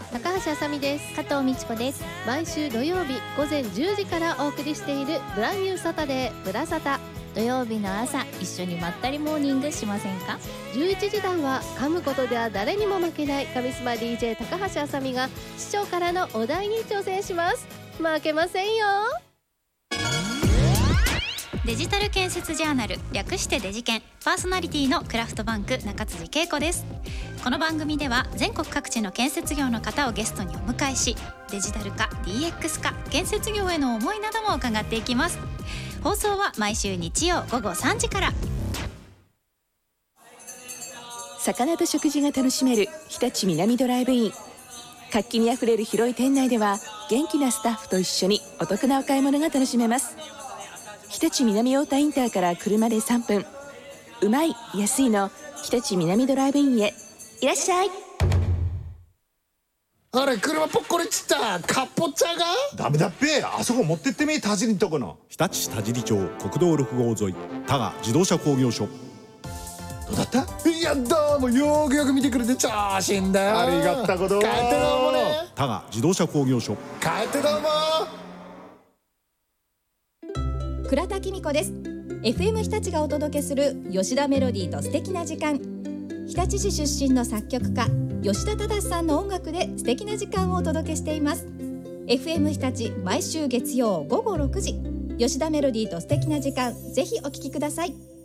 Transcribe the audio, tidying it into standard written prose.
高橋あさみです。 加藤美智子です。 毎週土曜日午前10時からお送りしているブランニューサタデーブラサタ。 土曜日の朝、一緒にまったりモーニングしませんか。 11時台は噛むことでは誰にも負けないカリスマ DJ 高橋あさみが視聴からのお題に挑戦します。負けませんよ。 デジタル建設ジャーナル、略してデジケン、パーソナリティのクラフトバンク中辻恵子です。この番組では全国各地の建設業の方をゲストにお迎えし、デジタル化、DX 化、建設業への思いなども伺っていきます。放送は毎週日曜午後3時から。 魚と食事が楽しめる日立南ドライブイン。活気にあふれる広い店内では元気なスタッフと一緒にお得なお買い物が楽しめます。日立南太田インターから車で3分、うまい安いの日立南ドライブインへいらっしゃい。 あれ、車ぽっこりちったかっぽっちゃがダメだっぺ、あそこ持ってってみ、田尻んとこの。 日立田尻町国道6号沿い、田賀自動車工業所。 どうだった？いや、どうもよくよく見てくれて調子いいんだよ。 ありがったこと。 帰ってどうもね。 田賀自動車工業所。 帰ってどうも。 倉田紀美子です。 FM 日立がお届けする吉田メロディーと素敵な時間。日立市出身の作曲家吉田忠さんの音楽で素敵な時間をお届けしています。 FM 日立、毎週月曜午後6時、吉田メロディーと素敵な時間、ぜひお聞きください。